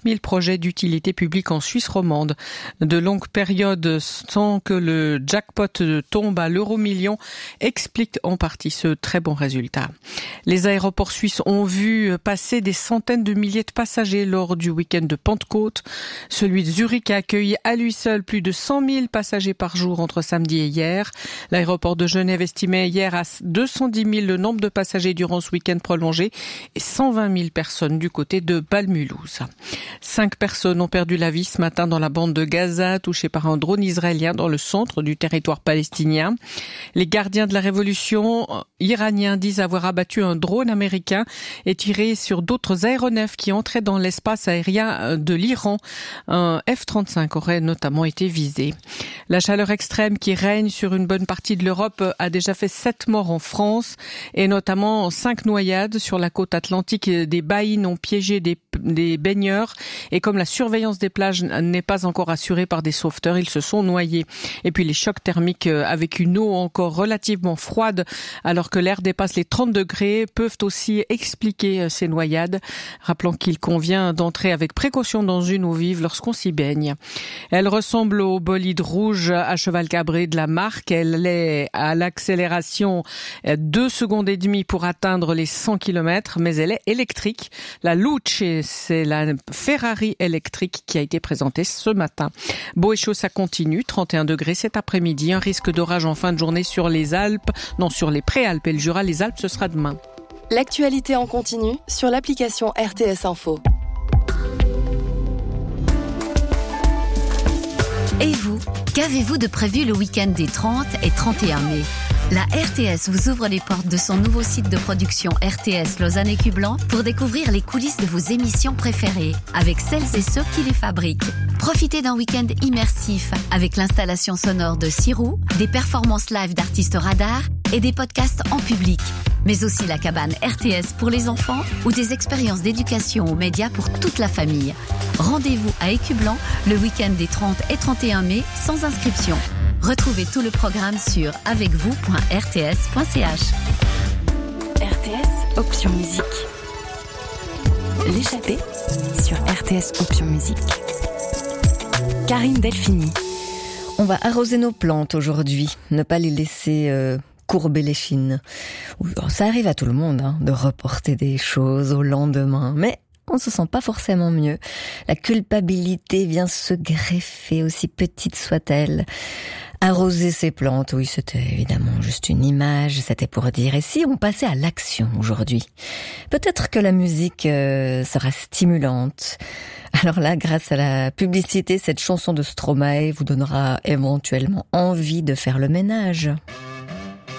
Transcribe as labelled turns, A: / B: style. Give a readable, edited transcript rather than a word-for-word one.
A: 5000 projets d'utilité publique en Suisse romande. De longues périodes sans que le jackpot tombe à l'euro-million expliquent en partie ce très bon résultat. Les aéroports suisses ont vu passer des centaines de milliers de passagers lors du week-end de Pentecôte. Celui de Zurich a accueilli à lui seul plus de 100 000 passagers par jour entre samedi et hier. L'aéroport de Genève estimait hier à 210 000 le nombre de passagers durant ce week-end prolongé et 120 000 personnes du côté de Bâle-Mulhouse. 5 personnes ont perdu la vie ce matin dans la bande de Gaza, touchée par un drone israélien dans le centre du territoire palestinien. Les gardiens de la révolution iraniens disent avoir abattu un drone américain et tiré sur d'autres aéronefs qui entraient dans l'espace aérien de l'Iran. Un F-35 aurait notamment été visé. La chaleur extrême qui règne sur une bonne partie de l'Europe a déjà fait 7 morts en France et notamment 5 noyades sur la côte atlantique. Des baïnes ont piégé des baigneurs et comme la surveillance des plages n'est pas encore assurée par des sauveteurs, ils se sont noyés. Et puis les chocs thermiques avec une eau encore relativement froide alors que l'air dépasse les 30 degrés peuvent aussi expliquer ces noyades. Rappelons qu'il convient d'entrer avec précaution dans une eau vive lorsqu'on s'y baigne. Elle ressemble au bolide rouge à cheval cabré de la marque. Elle est à l'accélération 2 secondes et demie pour atteindre les 100 km, mais elle est électrique. La Luce, c'est la Ferrari électrique qui a été présentée ce matin. Beau et chaud, ça continue. 31 degrés cet après-midi. Un risque d'orage en fin de journée sur les Alpes. Non, sur les Préalpes et le Jura. Les Alpes, ce sera demain.
B: L'actualité en continu sur l'application RTS Info.
C: Et vous, qu'avez-vous de prévu le week-end des 30 et 31 mai ? La RTS vous ouvre les portes de son nouveau site de production RTS Lausanne et Cublan pour découvrir les coulisses de vos émissions préférées avec celles et ceux qui les fabriquent. Profitez d'un week-end immersif avec l'installation sonore de Sirou, des performances live d'artistes radars et des podcasts en public. Mais aussi la cabane RTS pour les enfants ou des expériences d'éducation aux médias pour toute la famille. Rendez-vous à Écublan le week-end des 30 et 31 mai sans inscription. Retrouvez tout le programme sur avecvous.rts.ch.
B: RTS Option Musique. L'échappée sur RTS Option Musique. Karine Delphini.
D: On va arroser nos plantes aujourd'hui, ne pas les laisser courber les chines. Ça arrive à tout le monde de reporter des choses au lendemain, mais on se sent pas forcément mieux. La culpabilité vient se greffer, aussi petite soit-elle. Arroser ses plantes, oui, c'était évidemment juste une image, c'était pour dire. Et si on passait à l'action aujourd'hui ? Peut-être que la musique sera stimulante. Alors là, grâce à la publicité, cette chanson de Stromae vous donnera éventuellement envie de faire le ménage.